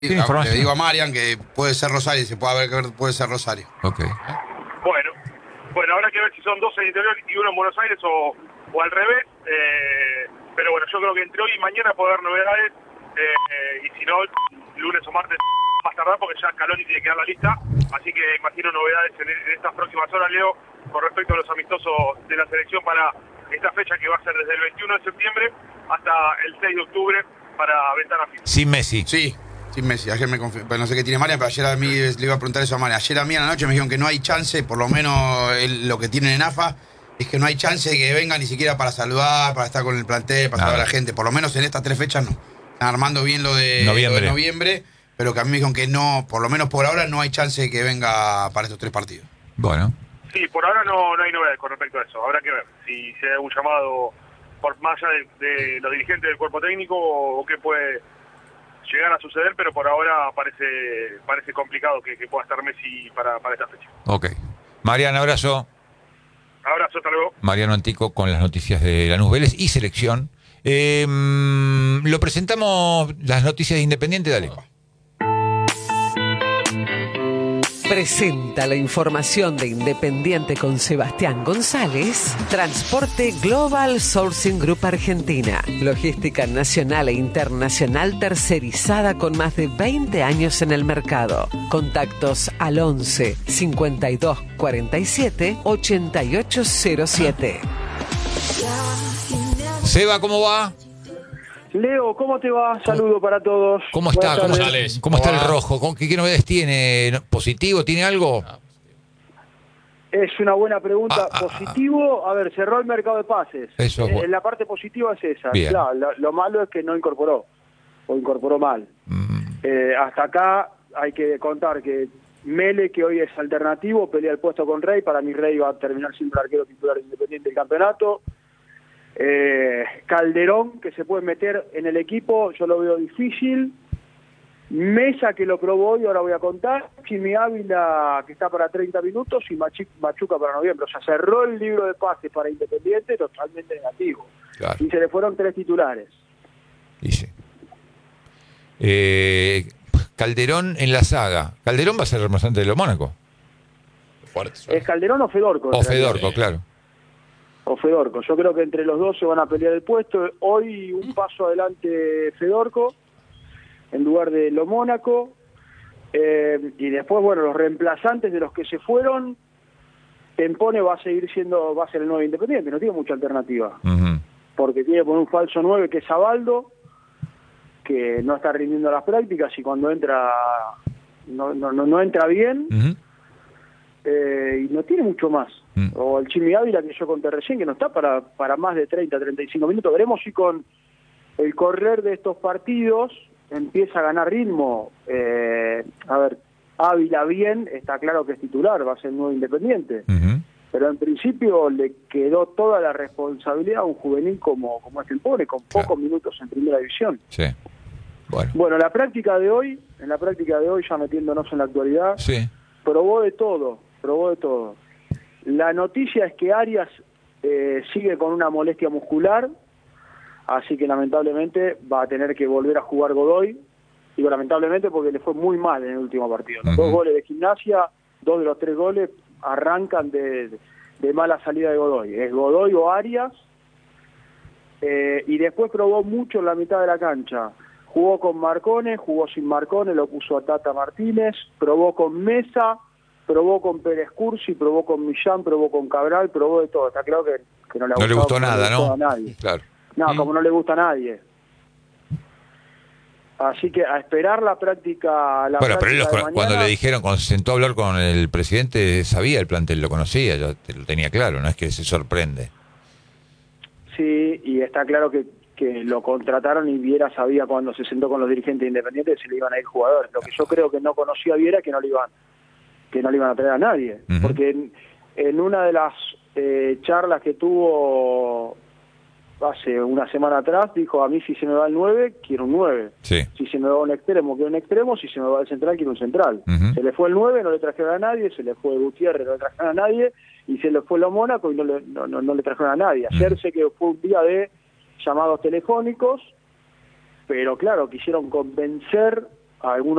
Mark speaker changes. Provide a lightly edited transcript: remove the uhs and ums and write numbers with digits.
Speaker 1: Le digo a Marian que puede ser Rosario, se puede ver que puede ser Rosario.
Speaker 2: Ok.
Speaker 3: Bueno, habrá que ver si son dos en interior y uno en Buenos Aires o al revés. Pero bueno, yo creo que entre hoy y mañana puede haber novedades. Y si no, lunes o martes más tardar, porque ya Scaloni tiene que dar la lista. Así que imagino novedades en estas próximas horas, Leo, con respecto a los amistosos de la selección para esta fecha que va a ser desde el 21 de septiembre hasta el 6 de octubre para ventana FIFA.
Speaker 2: Sin Messi.
Speaker 1: Sí, sin Messi. Ayer me confirmó, no sé qué tiene Marian, pero ayer a mí le iba a preguntar eso a Marian. Ayer a mí a la noche me dijeron que no hay chance, por lo menos lo que tienen en AFA, es que no hay chance de que venga ni siquiera para saludar, para estar con el plantel, para saludar a la gente. Por lo menos en estas 3 fechas no. Están armando bien lo de noviembre, pero que a mí me dijeron que no, por lo menos por ahora no hay chance de que venga para estos 3 partidos.
Speaker 2: Bueno.
Speaker 3: Sí, por ahora no hay novedades con respecto a eso. Habrá que ver si se da un llamado por más allá de los dirigentes del cuerpo técnico o qué puede llegar a suceder, pero por ahora parece complicado que pueda estar Messi para esta fecha.
Speaker 2: Ok. Mariano, abrazo.
Speaker 3: Abrazo, hasta luego.
Speaker 2: Mariano Antico con las noticias de Lanús Vélez y selección. Lo presentamos, las noticias de Independiente, dale.
Speaker 4: Presenta la información de Independiente con Sebastián González. Transporte Global Sourcing Group Argentina. Logística nacional e internacional tercerizada con más de 20 años en el mercado. Contactos al 11 52 47 8807.
Speaker 2: Seba, ¿cómo va?
Speaker 5: Leo, ¿cómo te va? Saludo para todos.
Speaker 2: ¿Cómo está? ¿Cómo está el rojo? ¿Qué novedades tiene? ¿Positivo? ¿Tiene algo?
Speaker 5: Es una buena pregunta. Positivo, a ver, cerró el mercado de pases.
Speaker 2: Eso es bueno.
Speaker 5: La parte positiva es esa.
Speaker 2: Bien.
Speaker 5: Claro, lo malo es que no incorporó, o incorporó mal. Hasta acá hay que contar que Mele, que hoy es alternativo, pelea el puesto con Rey. Para mí Rey va a terminar siendo el arquero titular Independiente del campeonato. Calderón, que se puede meter en el equipo, yo lo veo difícil. Mesa, que lo probó y ahora voy a contar. Jimmy Ávila, que está para 30 minutos, y Machuca para noviembre. O sea, cerró el libro de pases para Independiente totalmente negativo.
Speaker 2: Claro.
Speaker 5: Y se le fueron 3 titulares.
Speaker 2: Dice. Calderón en la saga. Calderón va a ser el reemplazante de lo Mónaco.
Speaker 5: ¿Es Calderón o Fedorco?
Speaker 2: O Fedorco, claro.
Speaker 5: O Fedorco. Yo creo que entre los dos se van a pelear el puesto. Hoy un paso adelante Fedorco en lugar de lo Mónaco. Y después, bueno, los reemplazantes de los que se fueron, Tempone va a ser el nuevo Independiente, no tiene mucha alternativa. Porque tiene que poner un falso 9 que es Abaldo, que no está rindiendo las prácticas y cuando entra no entra bien. Y no tiene mucho más. O el Jimmy Ávila, que yo conté recién, que no está para más de 30, 35 minutos. Veremos si con el correr de estos partidos empieza a ganar ritmo. A ver, Ávila bien, está claro que es titular, va a ser nuevo Independiente. Pero en principio le quedó toda la responsabilidad a un juvenil como es Tempone, con pocos minutos en primera división.
Speaker 2: Sí.
Speaker 5: Bueno, en la práctica de hoy, ya metiéndonos en la actualidad,
Speaker 2: sí,
Speaker 5: probó de todo. La noticia es que Arias sigue con una molestia muscular, así que lamentablemente va a tener que volver a jugar Godoy. Digo lamentablemente porque le fue muy mal en el último partido. Los 2 goles de Gimnasia, 2 de los 3 goles arrancan de mala salida de Godoy. Es Godoy o Arias, y después probó mucho en la mitad de la cancha. Jugó con Marcone, jugó sin Marcone, lo puso a Tata Martínez, probó con Mesa, probó con Pérez Cursi, probó con Millán, probó con Cabral, probó de todo. Está claro que no le
Speaker 2: gustó nada, ¿no?
Speaker 5: A nadie.
Speaker 2: Claro.
Speaker 5: No, como no le gusta a nadie. Así que a esperar la práctica.
Speaker 2: Pero él cuando le dijeron, cuando se sentó a hablar con el presidente, sabía el plantel, lo conocía, ya lo tenía claro, no es que se sorprende.
Speaker 5: Sí, y está claro que lo contrataron y Viera sabía cuando se sentó con los dirigentes independientes que se le iban a ir jugadores. Lo que yo creo que no conocía Viera es que no le iban a traer a nadie. Porque en una de las charlas que tuvo hace una semana atrás, dijo: a mí si se me va el 9, quiero un 9.
Speaker 2: Sí.
Speaker 5: Si se me va un extremo, quiero un extremo. Si se me va el central, quiero un central. Se le fue el 9, no le trajeron a nadie. Se le fue Gutiérrez, no le trajeron a nadie. Y se le fue lo Mónaco y no le trajeron a nadie. Ayer sé que fue un día de llamados telefónicos, pero claro, quisieron convencer algunos